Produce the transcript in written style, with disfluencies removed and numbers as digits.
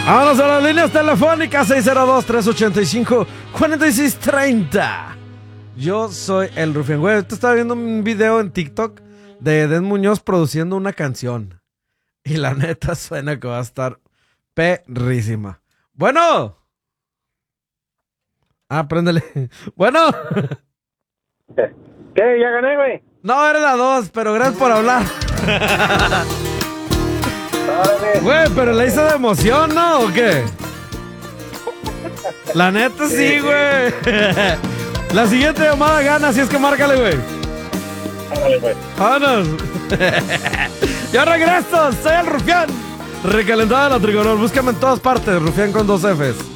Vámonos a las líneas telefónicas 602-385-4630. Yo soy el Rufián, güey. Ahorita estaba viendo un video en TikTok de Eden Muñoz produciendo una canción. Y la neta suena que va a estar perrísima. Bueno. Préndele. Bueno. ¿Qué? ¿Ya gané, güey? No, era la 2, pero gracias por hablar. Güey, pero la hice de emoción, ¿no? ¿O qué? La neta sí, güey. La siguiente llamada gana, así es que márcale, güey. Ándale, güey. ¡Vámonos! ¡Yo regreso! ¡Soy el Rufián! Recalentado de la Tricolor. Búscame en todas partes, Rufián con 2 Fs.